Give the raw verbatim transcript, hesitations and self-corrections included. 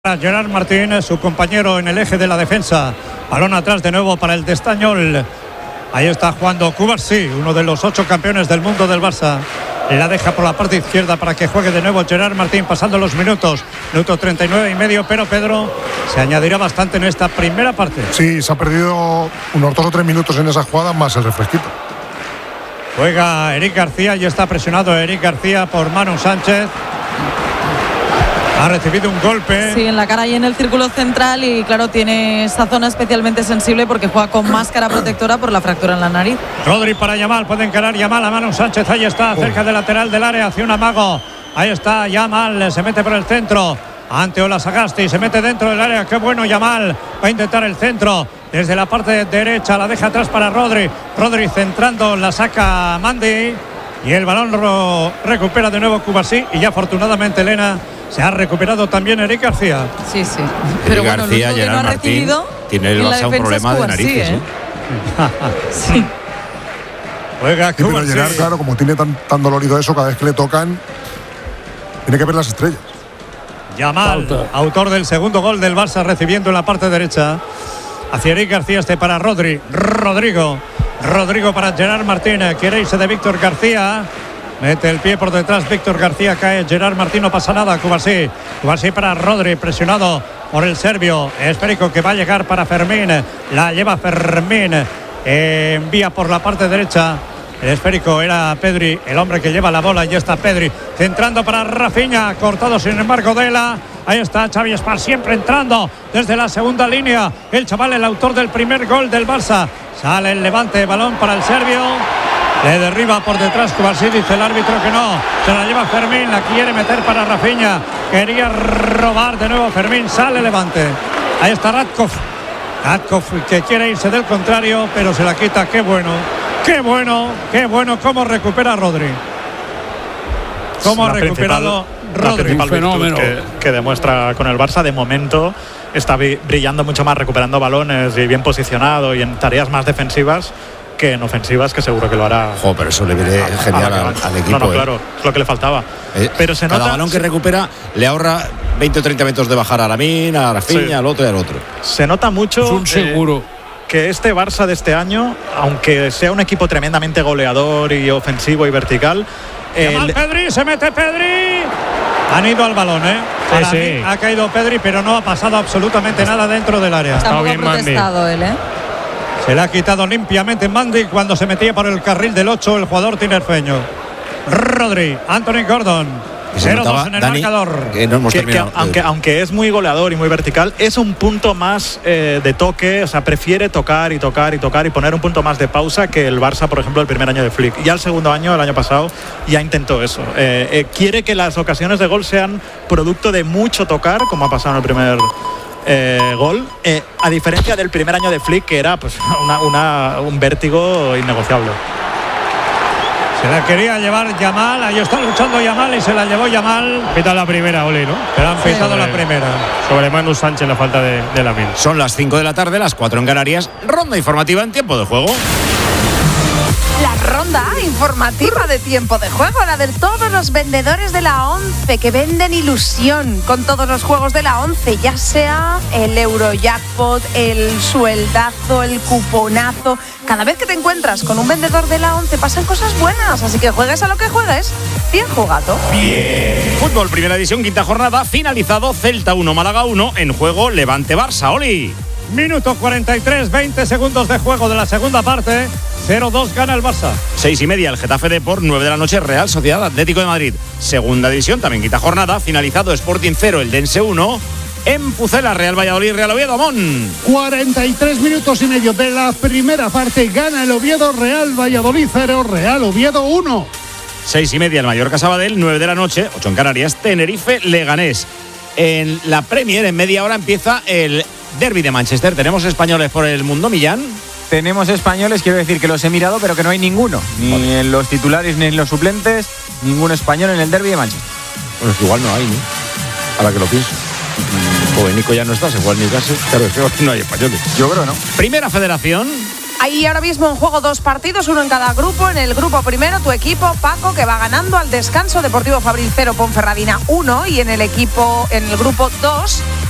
Gerard Martín, su compañero en el eje de la defensa. Balón atrás de nuevo para el Destañol. Ahí está jugando Cubarsí, uno de los ocho campeones del mundo del Barça. La deja por la parte izquierda para que juegue de nuevo Gerard Martín, pasando los minutos. Minuto treinta y nueve y medio, pero Pedro se añadirá bastante en esta primera parte. Sí, se ha perdido unos dos o tres minutos en esa jugada, más el refresquito. Juega Eric García y está presionado Eric García por Manu Sánchez. Ha recibido un golpe. Sí, en la cara y en el círculo central, y claro, tiene esa zona especialmente sensible porque juega con máscara protectora por la fractura en la nariz. Rodri para Yamal, puede encarar Yamal a Manu Sánchez, ahí está, cerca del lateral del área, hacia un amago. Ahí está Yamal, se mete por el centro ante Ola Sagasti, se mete dentro del área, qué bueno Yamal, va a intentar el centro desde la parte derecha, la deja atrás para Rodri. Rodri centrando, la saca Mandi y el balón lo recupera de nuevo Cubarsí, y ya afortunadamente Elena se ha recuperado también Eric García. Sí, sí. Pero Eric bueno, García, lo que Gerard no ha Martín, recibido tiene el Barça un problema de narices. ¿eh? ¿eh? Sí. Juega Sí, pero Cubarsí. Gerard, claro, como tiene tan, tan dolorido eso, cada vez que le tocan, tiene que ver las estrellas. Yamal, Pauta. autor del segundo gol del Barça, recibiendo en la parte derecha. Hacia Eric García, este para Rodri. Rodrigo. Rodrigo para Gerard Martín. Quiere irse de Víctor García. Mete el pie por detrás, Víctor García, cae Gerard Martín, no pasa nada. Cubarsí, Cubarsí para Rodri, presionado por el serbio. Esférico que va a llegar para Fermín, la lleva Fermín, eh, envía por la parte derecha. El esférico era Pedri, el hombre que lleva la bola, y está Pedri, centrando para Rafinha, cortado sin embargo Dela. Ahí está Xavi Espar, siempre entrando desde la segunda línea. El chaval, el autor del primer gol del Barça. Sale el Levante, balón para el serbio. Le derriba por detrás Cubarsí, dice el árbitro que no. Se la lleva Fermín, la quiere meter para Rafinha. Quería robar de nuevo Fermín, sale Levante. Ahí está Radkov. Radkov que quiere irse del contrario, pero se la quita. Qué bueno, qué bueno, qué bueno cómo recupera Rodri. Cómo ha recuperado Rodri. La principal fenómeno virtud que, que demuestra con el Barça de momento. Está brillando mucho más, recuperando balones y bien posicionado y en tareas más defensivas que en ofensivas, que seguro que lo hará. Jo, pero eso le viene genial al, al equipo. No, no, eh. claro, es lo que le faltaba. Eh, pero se cada nota, balón que recupera le ahorra veinte o treinta metros de bajar a Lamine, a Rafinha, sí. al otro y al otro. Se nota mucho. Es un seguro. Eh, que este Barça de este año, aunque sea un equipo tremendamente goleador y ofensivo y vertical. Eh, el... Pedri, se mete Pedri. Han ido al balón, ¿eh? Para sí, mí sí. ha caído Pedri, pero no ha pasado absolutamente nada dentro del área. Tampoco ha bien Mandi. protestado él, ¿eh? Se le ha quitado limpiamente Mandi cuando se metía por el carril del ocho el jugador tinerfeño. Rodri, Anthony Gordon. Y se cero dos notaba, en el Dani, marcador. que no hemos Que, que terminado. aunque, aunque es muy goleador y muy vertical, es un punto más eh, de toque, o sea, prefiere tocar y tocar y tocar y poner un punto más de pausa que el Barça, por ejemplo, el primer año de Flick. Ya el segundo año, el año pasado, ya intentó eso. Eh, eh, quiere que las ocasiones de gol sean producto de mucho tocar, como ha pasado en el primer eh, gol, eh, a diferencia del primer año de Flick, que era pues una, una, un vértigo innegociable. Se la quería llevar Yamal, ahí está luchando Yamal y se la llevó Yamal. Pita la primera, Oli, ¿no? Pero han pisado Sí. la primera. Sobre Manu Sánchez, la falta de, de Lamine. Son las cinco de la tarde, las cuatro en Canarias. Ronda informativa en tiempo de juego. La ronda informativa de tiempo de juego, la de todos los vendedores de la ONCE que venden ilusión con todos los juegos de la ONCE, ya sea el Eurojackpot, el sueldazo, el cuponazo. Cada vez que te encuentras con un vendedor de la ONCE pasan cosas buenas, así que juegues a lo que juegues, bien jugado. Fútbol, primera división, quinta jornada, finalizado. Celta uno, Málaga uno, en juego Levante Barça. Oli. Minuto cuarenta y tres, veinte segundos de juego de la segunda parte. cero dos gana el Barça. Seis y media el Getafe Depor, nueve de la noche Real Sociedad Atlético de Madrid. Segunda división, también quinta jornada, finalizado Sporting cero, el Dense uno. En Pucela, Real Valladolid, Real Oviedo, Amón. cuarenta y tres minutos y medio de la primera parte, gana el Oviedo, Real Valladolid cero, Real Oviedo uno. Seis y media el Mallorca Sabadell, nueve de la noche, ocho en Canarias, Tenerife Leganés. En la Premier, en media hora, empieza el Derby de Manchester. ¿Tenemos españoles por el mundo, Millán? Tenemos españoles, quiero decir que los he mirado, pero que no hay ninguno. Ni vale. en los titulares ni en los suplentes, ningún español en el Derby de Manchester. Bueno, es que igual no hay, ¿no? Ahora que lo pienso. Joder, Nico ya no está, se juega en Newcastle. Claro, es que no hay españoles. Yo creo, ¿no? Primera Federación. Hay ahora mismo en juego dos partidos, uno en cada grupo. En el grupo primero, tu equipo, Paco, que va ganando al descanso. Deportivo Fabril cero, Ponferradina uno. Y en el equipo, en el grupo dos,